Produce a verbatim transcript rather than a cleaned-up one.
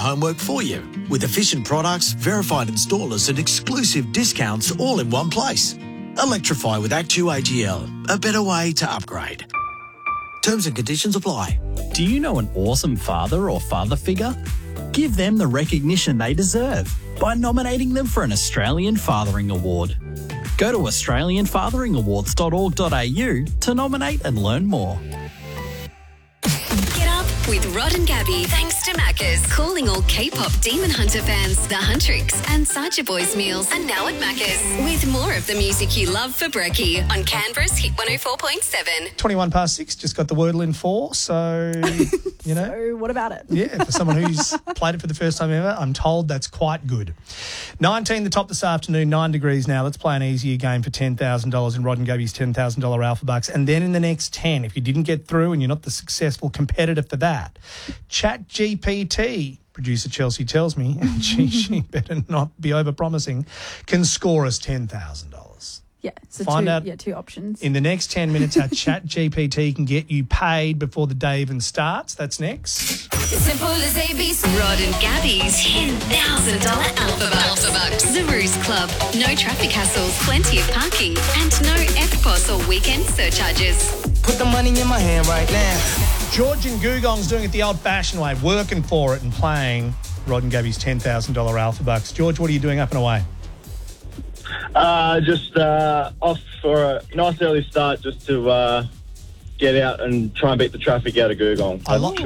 homework for you with efficient products, verified installers and exclusive discounts all in one place. Electrify with Actu A G L, a better way to upgrade. Terms and conditions apply. Do you know an awesome father or father figure? Give them the recognition they deserve by nominating them for an Australian Fathering Award. Go to australian fathering awards dot org dot a u to nominate and learn more. Get up with Rod and Gabby, thanks to Macca's. Calling all K-pop Demon Hunter fans, the Huntrix and Sacha Boys meals are now at Macca's. With more of the music you love for brekkie on Canberra's Hit one oh four point seven. twenty-one past six, just got the Wordle in four, so, you know. So what about it? Yeah, for someone who's played it for the first time ever, I'm told that's quite good. nineteen the top this afternoon, nine degrees now. Let's play an easier game for ten thousand dollars in Rod and Gabby's ten thousand dollars Alpha Bucks. And then in the next ten, if you didn't get through and you're not the successful competitor for that, ChatGPT, producer Chelsea tells me, and she, she better not be over-promising, can score us ten thousand dollars. Yeah, so Find two, out yeah, two options. in the next ten minutes how ChatGPT can get you paid before the day even starts. That's next. Simple as A B C. Rod and Gabby's ten thousand dollars Alpha Bucks. Alpha Bucks. The Ruse Club. No traffic hassles, plenty of parking, and no F P O S or weekend surcharges. Put the money in my hand right now. George and Googong's doing it the old-fashioned way, working for it and playing Rod and Gabby's ten thousand dollars Alpha Bucks. George, what are you doing up and away? Uh, just uh, off for a nice early start just to uh, get out and try and beat the traffic out of Googong. I like